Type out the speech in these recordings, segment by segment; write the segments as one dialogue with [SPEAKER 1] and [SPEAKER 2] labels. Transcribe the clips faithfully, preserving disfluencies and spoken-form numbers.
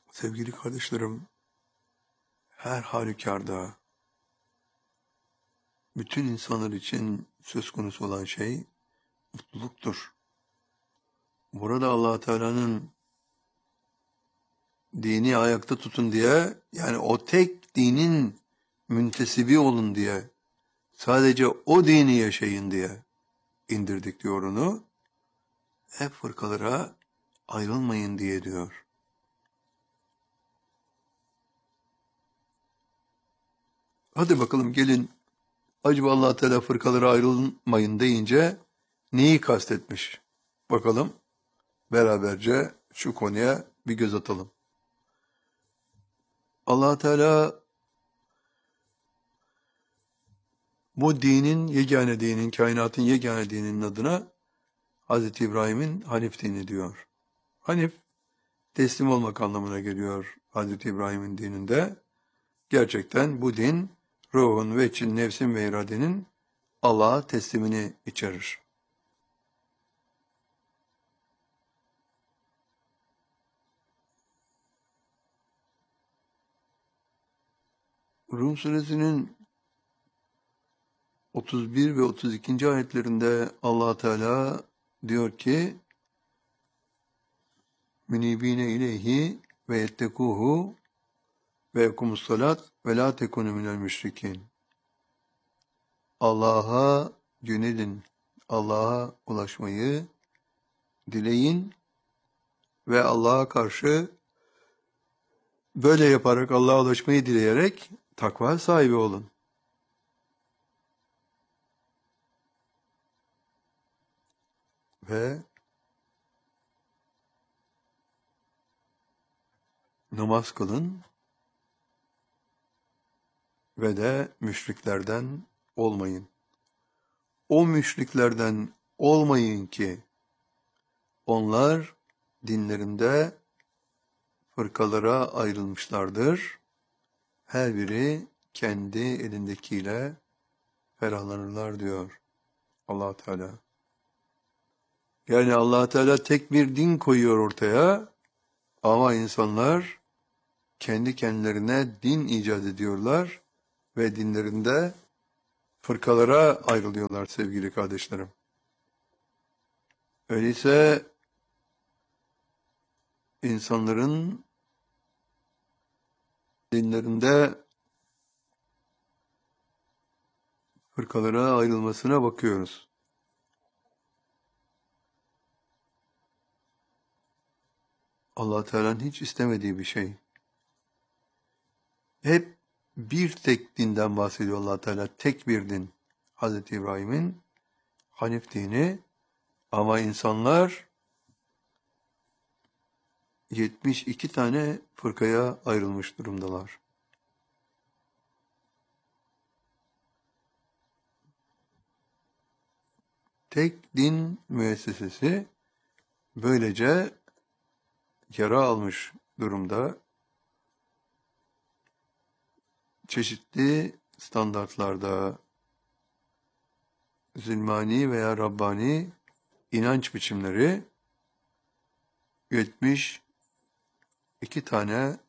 [SPEAKER 1] Sevgili kardeşlerim, her halükarda bütün insanlar için söz konusu olan şey mutluluktur. Burada Allah Teala'nın dini ayakta tutun diye, yani o tek dinin müntesibi olun diye, sadece o dini yaşayın diye indirdik diyor onu. Hep fırkalara ayrılmayın diye diyor. Hadi bakalım gelin, acaba Allah Teala fırkalara ayrılmayın deyince neyi kastetmiş? Bakalım beraberce şu konuya bir göz atalım. Allah Teala bu dinin, yegane dinin, kainatın yegane dininin adına Hazreti İbrahim'in Hanif dini diyor. Hanif, teslim olmak anlamına geliyor Hazreti İbrahim'in dininde. Gerçekten bu din, ruhun, veçin, nefsin ve iradenin Allah'a teslimini içerir. Rum suresinin otuz bir ve otuz ikinci ayetlerinde Allah Teala diyor ki: "Münibine ileyhi ve yettekuhu ve yekumus salat ve la tekunu minel müşrikin." Allah'a yönelin, Allah'a ulaşmayı dileyin ve Allah'a karşı böyle yaparak Allah'a ulaşmayı dileyerek takva sahibi olun. Ve namaz kılın ve de müşriklerden olmayın. O müşriklerden olmayın ki onlar dinlerinde fırkalara ayrılmışlardır. Her biri kendi elindekiyle ferahlanırlar diyor Allah Teala. Yani Allah Teala tek bir din koyuyor ortaya ama insanlar kendi kendilerine din icat ediyorlar ve dinlerinde fırkalara ayrılıyorlar sevgili kardeşlerim. Öyleyse insanların dinlerinde fırkalara ayrılmasına bakıyoruz. Allah Teala'nın hiç istemediği bir şey. Hep bir tek dinden bahsediyor Allah Teala. Tek bir din. Hazreti İbrahim'in Hanif dini. Ama insanlar yetmiş iki tane fırkaya ayrılmış durumdalar. Tek din müessesesi böylece yara almış durumda. Çeşitli standartlarda zilmani veya Rabbani inanç biçimleri yetmiş iki tane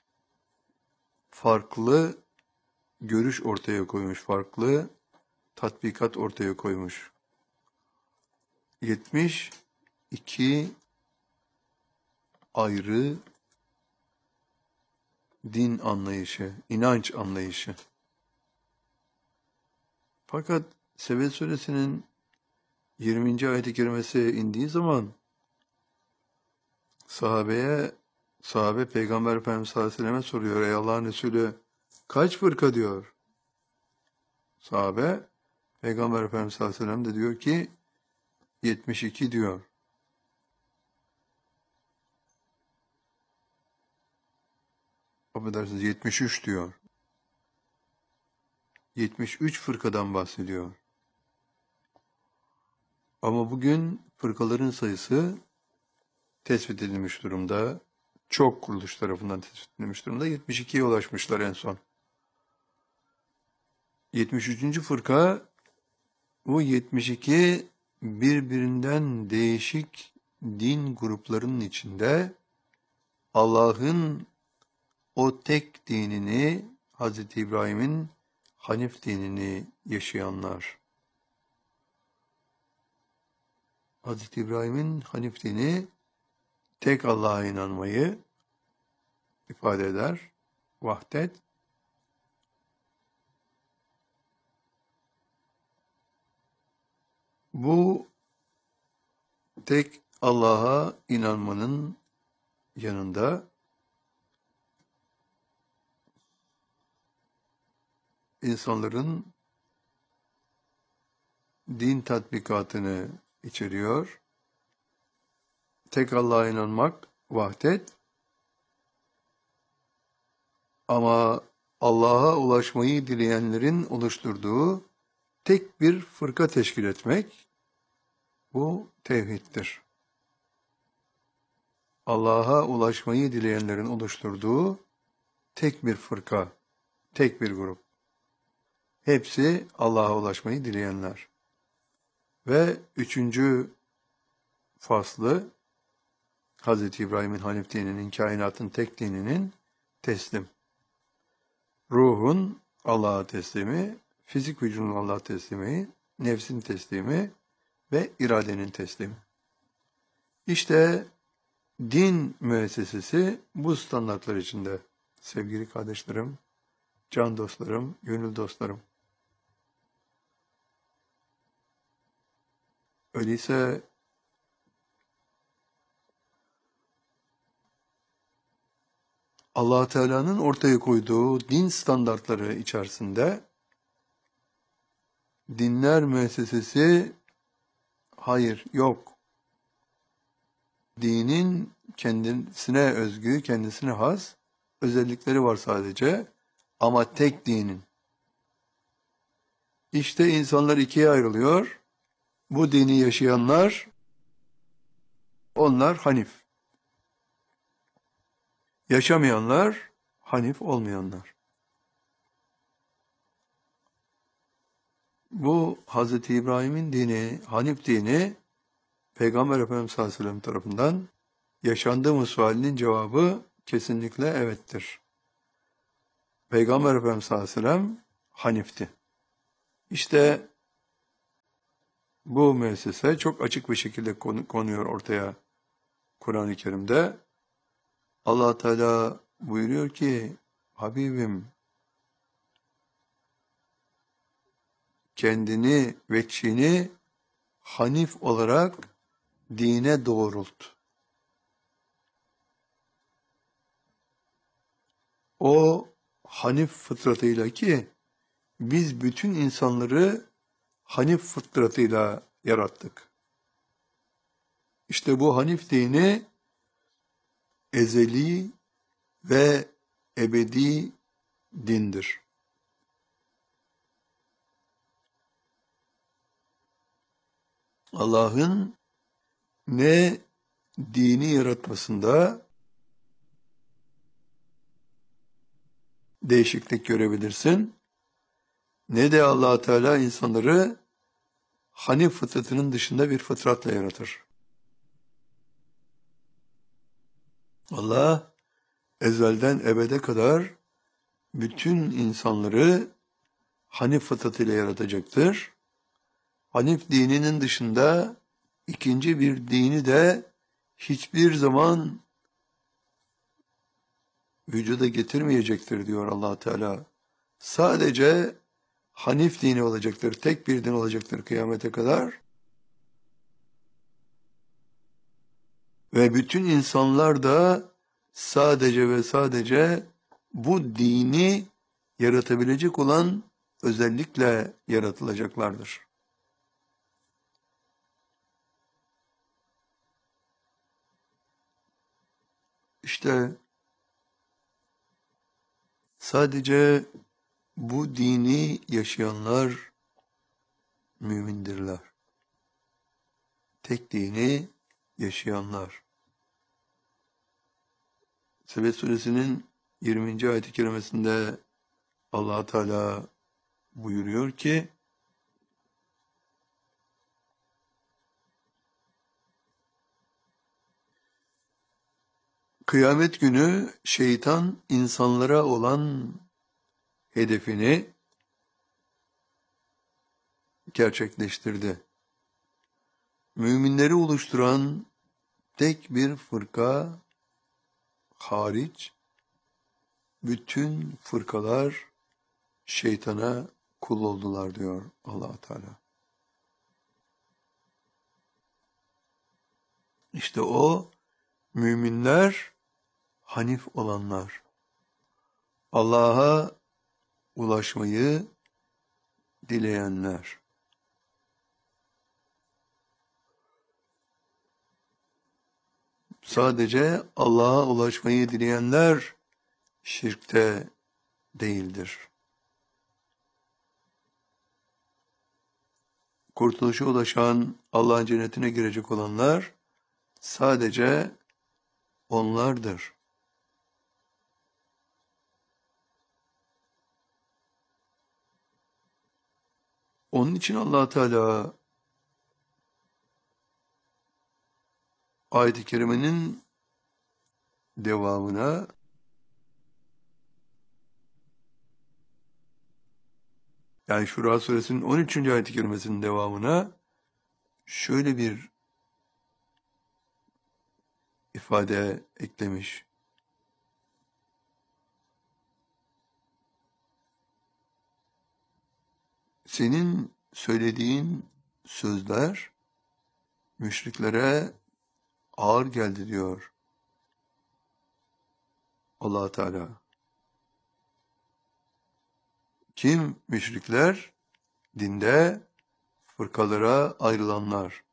[SPEAKER 1] farklı görüş ortaya koymuş, farklı tatbikat ortaya koymuş. yetmiş iki ayrı din anlayışı, inanç anlayışı. Fakat Sebe suresinin yirminci ayet-i kerimesi indiği zaman sahabeye, sahabe Peygamber Efendimiz sallallahu aleyhi ve selleme soruyor: "Ey Allah'ın Resulü, kaç fırka?" diyor. Sahabe, Peygamber Efendimiz sallallahu aleyhi ve sellem de diyor ki yetmiş iki diyor. Affedersiniz, yetmiş üç diyor. yetmiş üç fırkadan bahsediyor. Ama bugün fırkaların sayısı tespit edilmiş durumda. Çok kuruluş tarafından tespit edilmiş durumda. yetmiş ikiye ulaşmışlar en son. yetmiş üçüncü fırka, bu yetmiş iki birbirinden değişik din gruplarının içinde Allah'ın o tek dinini, Hazreti İbrahim'in Hanif dinini yaşayanlar. Hazreti İbrahim'in Hanif dini tek Allah'a inanmayı ifade eder. Vahdet. Bu tek Allah'a inanmanın yanında insanların din tatbikatını içeriyor. Tek Allah'a inanmak vahdet, ama Allah'a ulaşmayı dileyenlerin oluşturduğu tek bir fırka teşkil etmek, bu tevhiddir. Allah'a ulaşmayı dileyenlerin oluşturduğu tek bir fırka, tek bir grup. Hepsi Allah'a ulaşmayı dileyenler. Ve üçüncü faslı, Hazreti İbrahim'in Hanif dininin, kainatın tek dininin teslim. Ruhun Allah'a teslimi, fizik vücudun Allah'a teslimi, nefsin teslimi ve iradenin teslimi. İşte din müessesesi bu standartlar içinde sevgili kardeşlerim, can dostlarım, gönül dostlarım. Öyleyse Allah Teala'nın ortaya koyduğu din standartları içerisinde dinler müessesesi hayır, yok. Dinin kendisine özgü, kendisine has özellikleri var sadece, ama tek dinin. İşte insanlar ikiye ayrılıyor. Bu dini yaşayanlar, onlar Hanif. Yaşamayanlar, Hanif olmayanlar. Bu Hazreti İbrahim'in dini, Hanif dini, Peygamber Efendimiz sallallahu aleyhi ve sellem tarafından yaşandığı mı sualinin cevabı kesinlikle evettir. Peygamber Efendimiz sallallahu aleyhi ve sellem Hanif'ti. İşte bu müessese çok açık bir şekilde konuyor ortaya Kur'an-ı Kerim'de. Allah Teala buyuruyor ki, Habibim, kendini, veçhini Hanif olarak dine doğrult. O Hanif fıtratıyla, ki biz bütün insanları Hanif fıtratıyla yarattık. İşte bu Hanif dini ezeli ve ebedi dindir. Allah'ın ne dini yaratmasında değişiklik görebilirsin, ne de Allah Teala insanları Hanif fıtratının dışında bir fıtratla yaratır. Allah ezelden ebede kadar bütün insanları Hanif fıtratıyla yaratacaktır. Hanif dininin dışında ikinci bir dini de hiçbir zaman vücuda getirmeyecektir diyor Allah Teala. Sadece Hanif dini olacaktır, tek bir din olacaktır kıyamete kadar. Ve bütün insanlar da sadece ve sadece bu dini yaratabilecek olan özellikle yaratılacaklardır. İşte sadece bu dini yaşayanlar mümindirler. Tek dini yaşayanlar. Sebe suresinin yirminci ayet-i kerimesinde Allah Teala buyuruyor ki, Kıyamet günü şeytan insanlara olan hedefini gerçekleştirdi. Müminleri oluşturan tek bir fırka hariç bütün fırkalar şeytana kul oldular diyor Allah Teala. İşte o müminler hanif olanlar. Allah'a ulaşmayı dileyenler. Sadece Allah'a ulaşmayı dileyenler şirkte değildir. Kurtuluşa ulaşan, Allah'ın cennetine girecek olanlar sadece onlardır. Onun için Allah Teala ayet-i kerimenin devamına yani Şura suresinin on üçüncü ayet-i kerimesinin devamına şöyle bir ifade eklemiş. Senin söylediğin sözler müşriklere ağır geldi diyor Allah Teala. Kim müşrikler? Dinde fırkalara ayrılanlar.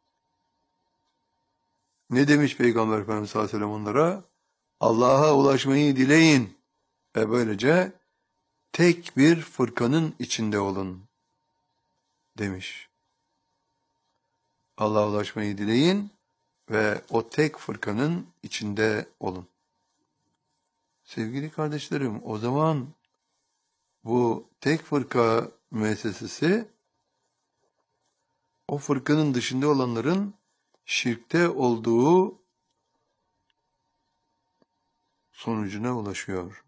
[SPEAKER 1] Ne demiş Peygamber Efendimiz sallallahu aleyhi ve sellem onlara? Allah'a ulaşmayı dileyin ve böylece tek bir fırkanın içinde olun demiş. Allah'a ulaşmayı dileyin ve o tek fırkanın içinde olun. Sevgili kardeşlerim, o zaman bu tek fırka müessesesi o fırkanın dışında olanların şirkte olduğu sonucuna ulaşıyor.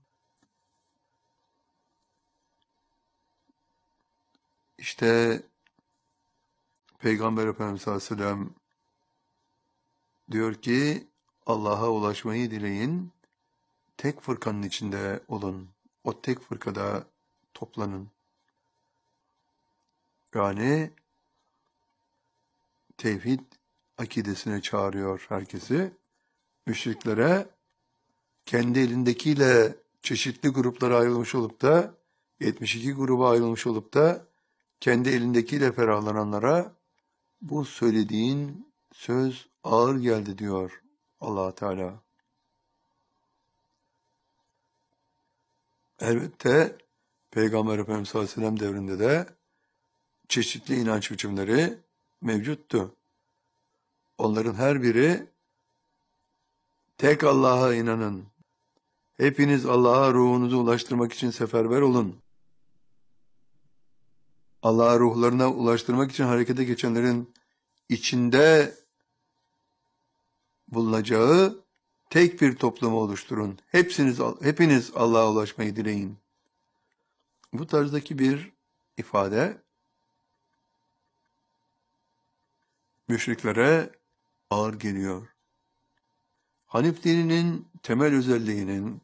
[SPEAKER 1] İşte Peygamber Efendimiz sallallahu aleyhi ve sellem diyor ki Allah'a ulaşmayı dileyin, tek fırkanın içinde olun, o tek fırkada toplanın. Yani tevhid akidesine çağırıyor herkesi. Müşriklere kendi elindekiyle çeşitli gruplara ayrılmış olup da yetmiş iki gruba ayrılmış olup da kendi elindekiyle ferahlananlara bu söylediğin söz ağır geldi diyor Allah Teala. Elbette Peygamber Efendimiz sallallahu aleyhi ve sellem devrinde de çeşitli inanç biçimleri mevcuttu. Onların her biri tek Allah'a inanın. Hepiniz Allah'a ruhunuzu ulaştırmak için seferber olun. Allah'a ruhlarına ulaştırmak için harekete geçenlerin içinde bulunacağı tek bir toplumu oluşturun. Hepsiniz, hepiniz Allah'a ulaşmayı dileyin. Bu tarzdaki bir ifade müşriklere ağır geliyor. Hanif dininin temel özelliğinin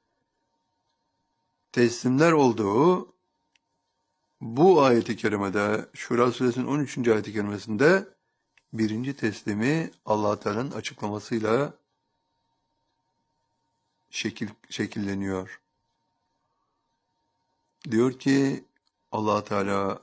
[SPEAKER 1] teslimler olduğu bu ayet-i kerimede, Şura suresinin on üçüncü ayet-i kerimesinde birinci teslimi Allah Teala'nın açıklamasıyla şekil, şekilleniyor. Diyor ki Allah Teala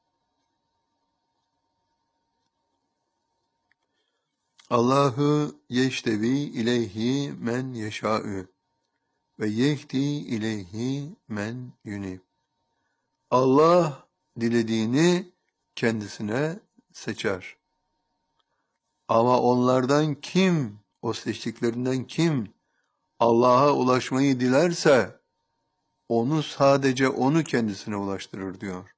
[SPEAKER 1] Allahu yeştevi ileyhi men yeşâ'ü ve yehdi ileyhi men yunib. Allah dilediğini kendisine seçer. Ama onlardan kim, o seçtiklerinden kim Allah'a ulaşmayı dilerse onu sadece onu kendisine ulaştırır diyor.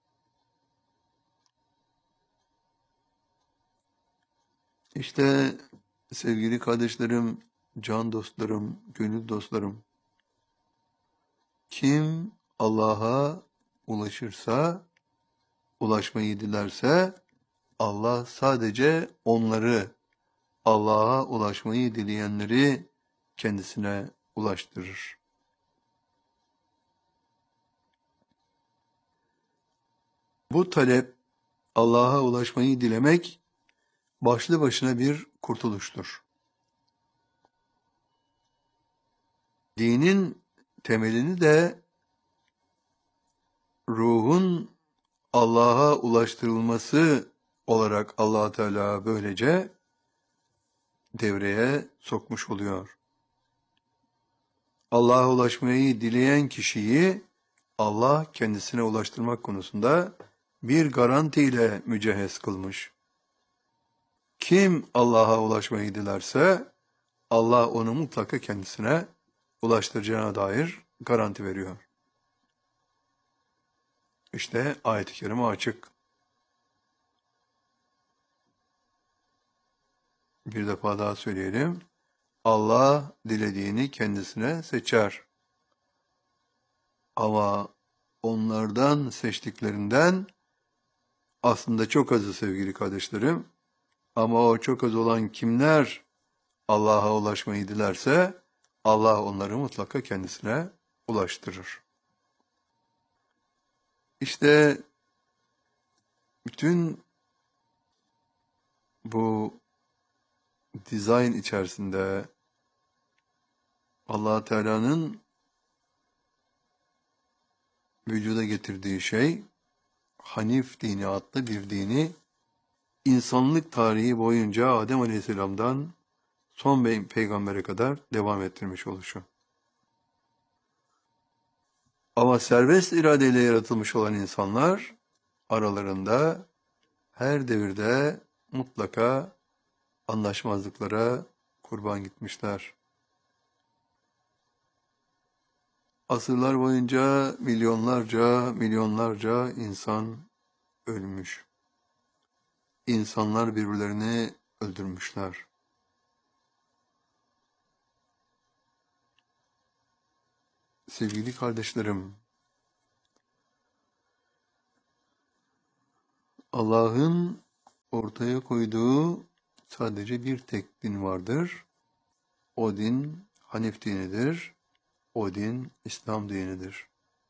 [SPEAKER 1] İşte sevgili kardeşlerim, can dostlarım, gönül dostlarım, kim Allah'a ulaşırsa, ulaşmayı dilerse, Allah sadece onları, Allah'a ulaşmayı dileyenleri kendisine ulaştırır. Bu talep, Allah'a ulaşmayı dilemek, başlı başına bir kurtuluştur. Dinin temelini de ruhun Allah'a ulaştırılması olarak Allah Teala böylece devreye sokmuş oluyor. Allah'a ulaşmayı dileyen kişiyi Allah kendisine ulaştırmak konusunda bir garantiyle mücehhez kılmış. Kim Allah'a ulaşmayı dilerse Allah onu mutlaka kendisine ulaştıracağına dair garanti veriyor. İşte ayet-i kerime açık. Bir defa daha söyleyelim. Allah dilediğini kendisine seçer. Ama onlardan seçtiklerinden aslında çok azı sevgili kardeşlerim. Ama o çok az olan kimler Allah'a ulaşmayı dilerse Allah onları mutlaka kendisine ulaştırır. İşte bütün bu dizayn içerisinde Allah Teala'nın vücuda getirdiği şey Hanif dini adlı bir dini insanlık tarihi boyunca Adem Aleyhisselam'dan son peygambere kadar devam ettirmiş oluşu. Ama serbest iradeyle yaratılmış olan insanlar aralarında her devirde mutlaka anlaşmazlıklara kurban gitmişler. Asırlar boyunca milyonlarca, milyonlarca insan ölmüş. İnsanlar birbirlerini öldürmüşler. Sevgili kardeşlerim, Allah'ın ortaya koyduğu sadece bir tek din vardır. O din Hanif dinidir. O din İslam dinidir.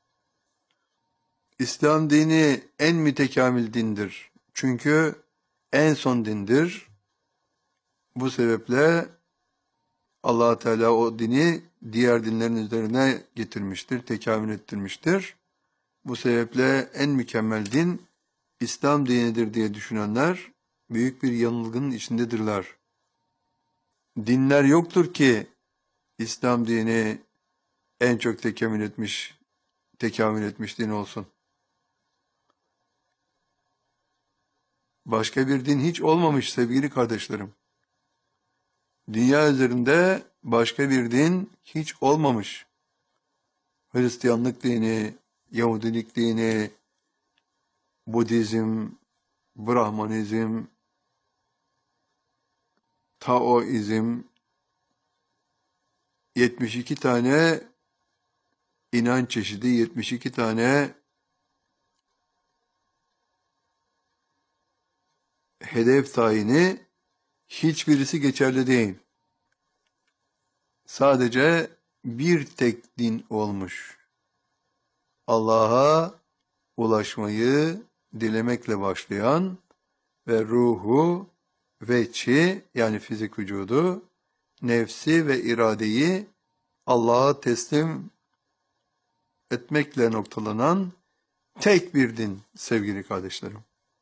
[SPEAKER 1] İslam dini en mütekamil dindir. Çünkü en son dindir. Bu sebeple Allah Teala o dini diğer dinlerin üzerine getirmiştir, tekamül ettirmiştir. Bu sebeple en mükemmel din İslam dinidir diye düşünenler büyük bir yanılgının içindedirler. Dinler yoktur ki İslam dini en çok tekamül etmiş, tekamül etmiş din olsun. Başka bir din hiç olmamış sevgili kardeşlerim. Dünya üzerinde başka bir din hiç olmamış. Hristiyanlık dini, Yahudilik dini, Budizm, Brahmanizm, Taoizm, yetmiş iki tane inanç çeşidi, yetmiş iki tane hedef tayini, hiçbirisi geçerli değil. Sadece bir tek din olmuş. Allah'a ulaşmayı dilemekle başlayan ve ruhu ve çi yani fizik vücudu, nefsi ve iradeyi Allah'a teslim etmekle noktalanan tek bir din sevgili kardeşlerim.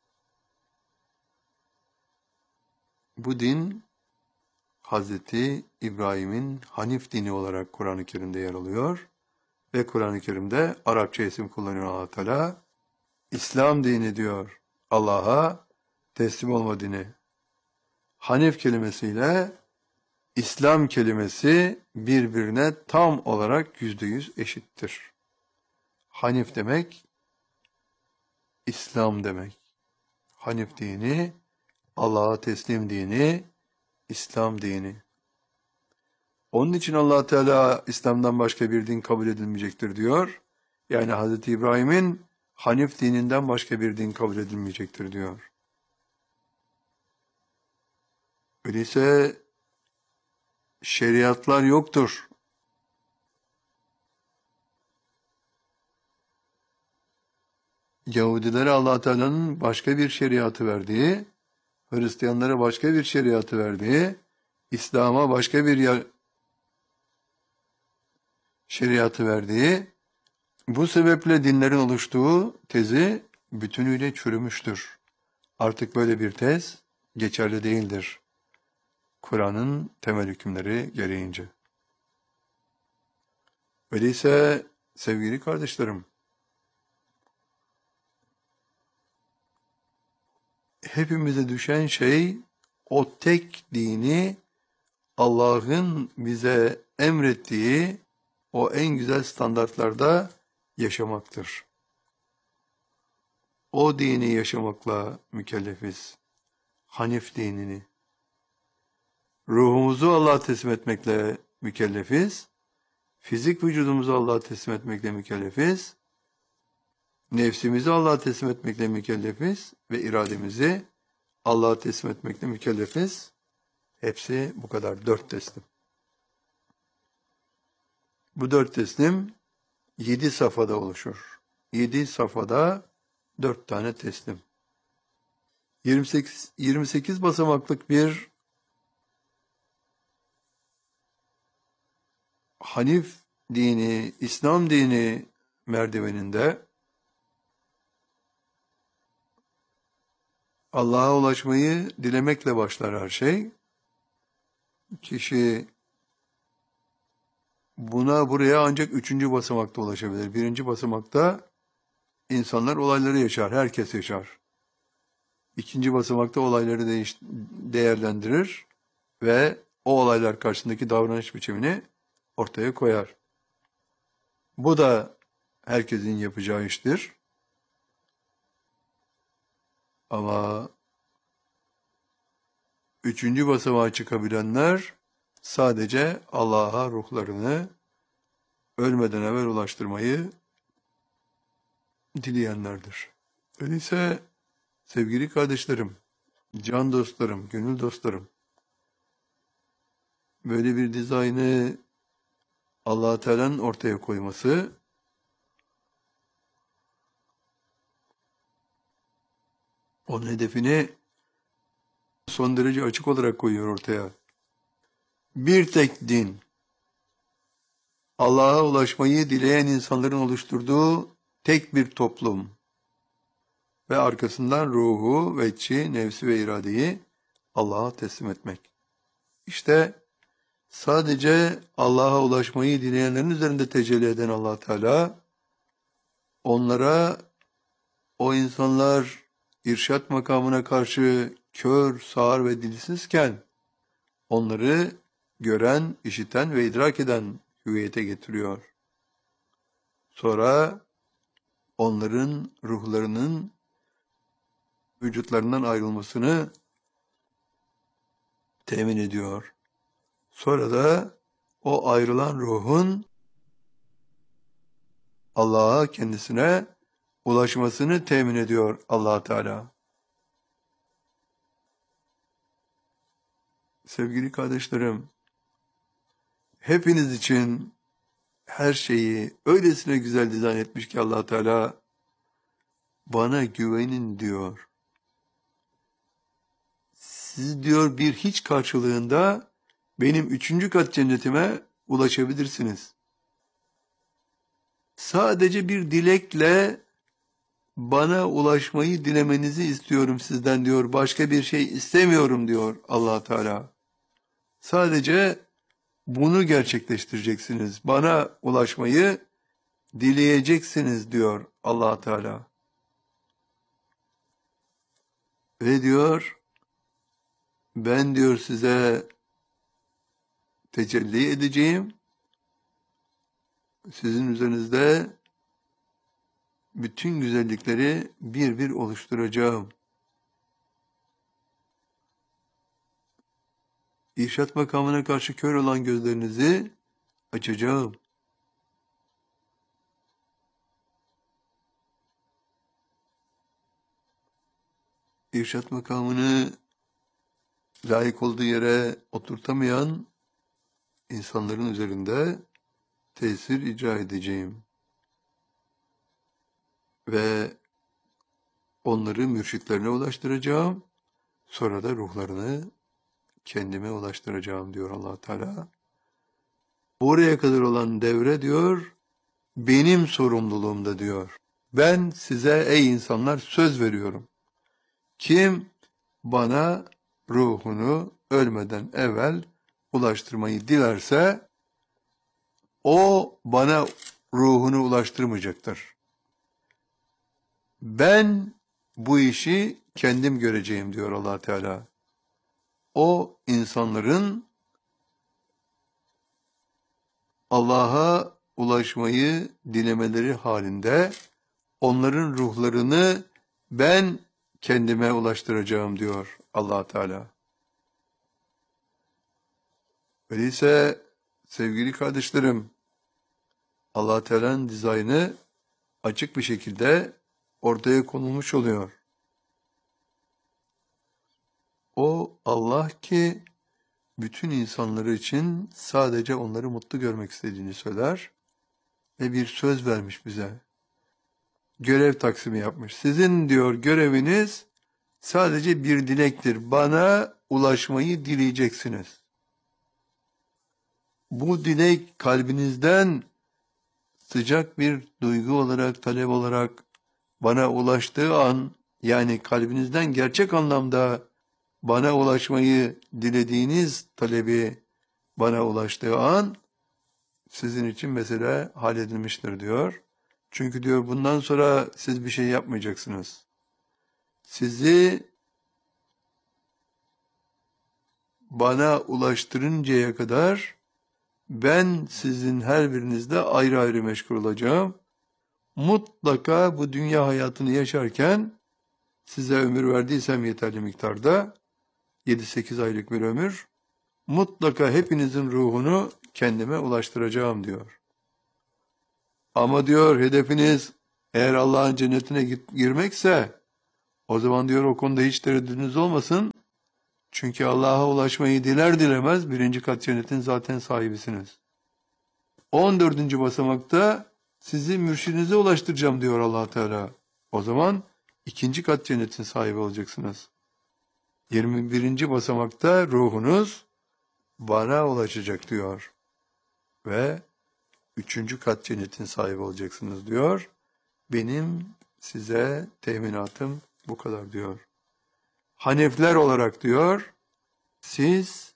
[SPEAKER 1] Bu din Hazreti İbrahim'in Hanif dini olarak Kur'an-ı Kerim'de yer alıyor ve Kur'an-ı Kerim'de Arapça isim kullanıyor Allah Teala. İslam dini diyor, Allah'a teslim olma dini. Hanif kelimesiyle İslam kelimesi birbirine tam olarak yüzde yüz eşittir. Hanif demek, İslam demek. Hanif dini, Allah'a teslim dini, İslam dini. Onun için Allah Teala İslam'dan başka bir din kabul edilmeyecektir diyor. Yani Hazreti İbrahim'in Hanif dininden başka bir din kabul edilmeyecektir diyor. Öyleyse şeriatlar yoktur. Yahudilere Allah Teala'nın başka bir şeriatı verdiği, Hristiyanlara başka bir şeriatı verdiği, İslam'a başka bir şeriatı verdiği, bu sebeple dinlerin oluştuğu tezi bütünüyle çürümüştür. Artık böyle bir tez geçerli değildir. Kur'an'ın temel hükümleri gereğince. Öyleyse sevgili kardeşlerim, hepimize düşen şey o tek dini Allah'ın bize emrettiği o en güzel standartlarda yaşamaktır. O dini yaşamakla mükellefiz. Hanif dinini. Ruhumuzu Allah'a teslim etmekle mükellefiz. Fizik vücudumuzu Allah'a teslim etmekle mükellefiz. Nefsimizi Allah'a teslim etmekle mükellefiz. Ve irademizi Allah'a teslim etmekle mükellefiz. Hepsi bu kadar. Dört teslim. Bu dört teslim yedi safhada oluşur. Yedi safhada dört tane teslim. yirmi sekiz, yirmi sekiz basamaklık bir Hanif dini, İslam dini merdiveninde Allah'a ulaşmayı dilemekle başlar her şey. Kişi buna buraya ancak üçüncü basamakta ulaşabilir. Birinci basamakta insanlar olayları yaşar, herkes yaşar. İkinci basamakta olayları değiş değerlendirir ve o olaylar karşısındaki davranış biçimini ortaya koyar. Bu da herkesin yapacağı iştir. Ama üçüncü basamağa çıkabilenler sadece Allah'a ruhlarını ölmeden evvel ulaştırmayı dileyenlerdir. Öyleyse sevgili kardeşlerim, can dostlarım, gönül dostlarım, böyle bir dizaynı Allah-u Teala'nın ortaya koyması, onun hedefini son derece açık olarak koyuyor ortaya. Bir tek din, Allah'a ulaşmayı dileyen insanların oluşturduğu tek bir toplum ve arkasından ruhu, vecci, nefsi ve iradeyi Allah'a teslim etmek. İşte sadece Allah'a ulaşmayı dileyenlerin üzerinde tecelli eden Allah Teala, onlara, o insanlar irşat makamına karşı kör, sağır ve dilsizken, onları gören, işiten ve idrak eden hüviyete getiriyor. Sonra onların ruhlarının vücutlarından ayrılmasını temin ediyor. Sonra da o ayrılan ruhun Allah'a kendisine ulaşmasını temin ediyor Allah Teala. Sevgili kardeşlerim, hepiniz için her şeyi öylesine güzel dizayn etmiş ki Allah Teala, bana güvenin diyor. Siz diyor bir hiç karşılığında benim üçüncü kat cennetime ulaşabilirsiniz. Sadece bir dilekle bana ulaşmayı dilemenizi istiyorum sizden diyor. Başka bir şey istemiyorum diyor Allah Teala. Sadece bunu gerçekleştireceksiniz. Bana ulaşmayı dileyeceksiniz diyor Allah Teala. Ve diyor, ben diyor size tecelli edeceğim. Sizin üzerinizde bütün güzellikleri bir bir oluşturacağım. İrşad makamına karşı kör olan gözlerinizi açacağım. İrşad makamını layık olduğu yere oturtamayan insanların üzerinde tesir icra edeceğim. Ve onları mürşitlerine ulaştıracağım. Sonra da ruhlarını kendime ulaştıracağım diyor Allah Teala. Oraya kadar olan devre diyor, benim sorumluluğumda diyor. Ben size ey insanlar söz veriyorum. Kim bana ruhunu ölmeden evvel ulaştırmayı dilerse, o bana ruhunu ulaştırmayacaktır. Ben bu işi kendim göreceğim diyor Allah Teala. O insanların Allah'a ulaşmayı dilemeleri halinde onların ruhlarını ben kendime ulaştıracağım diyor Allah Teala. Öyleyse sevgili kardeşlerim, Allah Teala'nın dizaynı açık bir şekilde ortaya konulmuş oluyor. O Allah ki bütün insanları için sadece onları mutlu görmek istediğini söyler ve bir söz vermiş bize. Görev taksimi yapmış. Sizin diyor göreviniz sadece bir dilektir. Bana ulaşmayı dileyeceksiniz. Bu dilek kalbinizden sıcak bir duygu olarak, talep olarak bana ulaştığı an, yani kalbinizden gerçek anlamda bana ulaşmayı dilediğiniz talebi bana ulaştığı an, sizin için mesele halledilmiştir diyor. Çünkü diyor bundan sonra siz bir şey yapmayacaksınız. Sizi bana ulaştırıncaya kadar ben sizin her birinizde ayrı ayrı meşgul olacağım. Mutlaka bu dünya hayatını yaşarken size ömür verdiysem yeterli miktarda, yedi sekiz aylık bir ömür, mutlaka hepinizin ruhunu kendime ulaştıracağım diyor. Ama diyor hedefiniz eğer Allah'ın cennetine girmekse, o zaman diyor o konuda hiç tereddüdünüz olmasın. Çünkü Allah'a ulaşmayı diler dilemez birinci kat cennetin zaten sahibisiniz. on dördüncü basamakta sizi mürşidinize ulaştıracağım diyor Allah Teala. O zaman ikinci kat cennetin sahibi olacaksınız. yirmi birinci basamakta ruhunuz bana ulaşacak diyor. Ve üçüncü kat cennetin sahibi olacaksınız diyor. Benim size teminatım bu kadar diyor. Hanefler olarak diyor, siz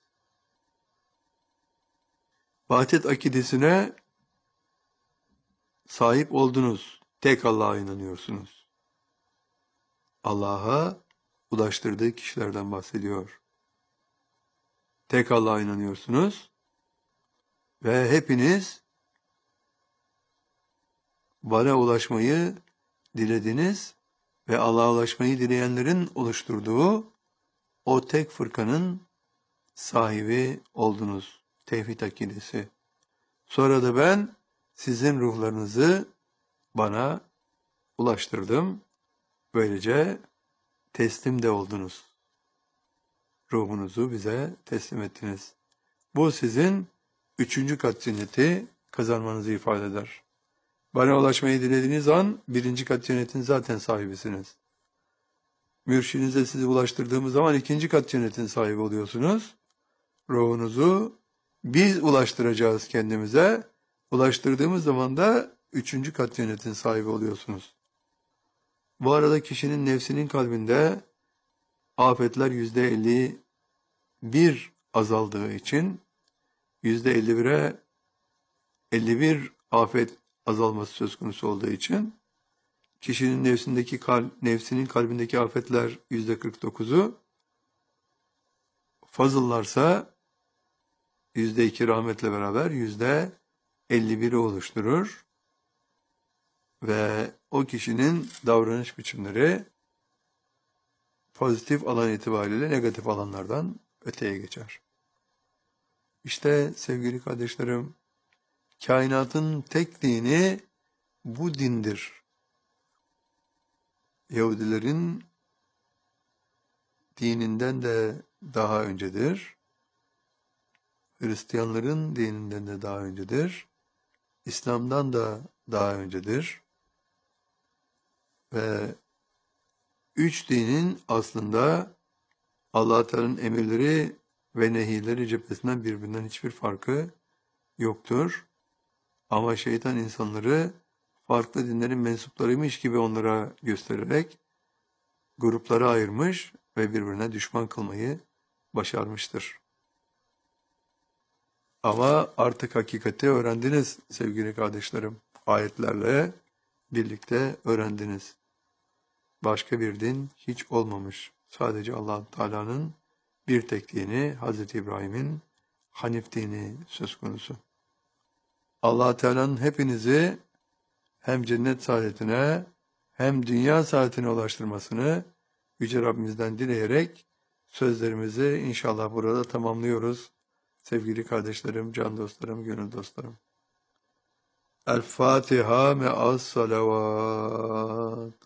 [SPEAKER 1] vahdet akidesine sahip oldunuz. Tek Allah'a inanıyorsunuz. Allah'a ulaştırdığı kişilerden bahsediyor. Tek Allah'a inanıyorsunuz ve hepiniz bana ulaşmayı dilediniz ve Allah'a ulaşmayı dileyenlerin oluşturduğu o tek fırkanın sahibi oldunuz. Tevhid akidesi. Sonra da ben sizin ruhlarınızı bana ulaştırdım. Böylece teslim de oldunuz. Ruhunuzu bize teslim ettiniz. Bu sizin üçüncü kat cenneti kazanmanızı ifade eder. Bana ulaşmayı dilediğiniz an birinci kat cennetin zaten sahibisiniz. Mürşidinize sizi ulaştırdığımız zaman ikinci kat cennetin sahibi oluyorsunuz. Ruhunuzu biz ulaştıracağız kendimize. Ulaştırdığımız zaman da üçüncü kat cennetin sahibi oluyorsunuz. Bu arada kişinin nefsinin kalbinde afetler yüzde elli bir azaldığı için yüzde elli bire elli bir afet azalması söz konusu olduğu için kişinin nefsindeki kal, nefsinin kalbindeki afetler yüzde kırk dokuzu, fazıllarsa yüzde iki rahmetle beraber yüzde elli biri oluşturur ve o kişinin davranış biçimleri pozitif alan itibariyle negatif alanlardan öteye geçer. İşte sevgili kardeşlerim, kainatın tek dini bu dindir. Yahudilerin dininden de daha öncedir. Hristiyanların dininden de daha öncedir. İslam'dan da daha öncedir. Ve üç dinin aslında Allah Teala'nın emirleri ve nehirleri cephesinden birbirinden hiçbir farkı yoktur. Ama şeytan insanları farklı dinlerin mensuplarıymış gibi onlara göstererek gruplara ayırmış ve birbirine düşman kılmayı başarmıştır. Ama artık hakikati öğrendiniz sevgili kardeşlerim. Ayetlerle birlikte öğrendiniz. Başka bir din hiç olmamış. Sadece Allah Teala'nın bir tek dini, Hazreti İbrahim'in Hanif dini söz konusu. Allah Teala'nın hepinizi hem cennet saadetine hem dünya saadetine ulaştırmasını Yüce Rabbimizden dileyerek sözlerimizi inşallah burada tamamlıyoruz. Sevgili kardeşlerim, can dostlarım, gönül dostlarım. El Fatiha me'as salavat.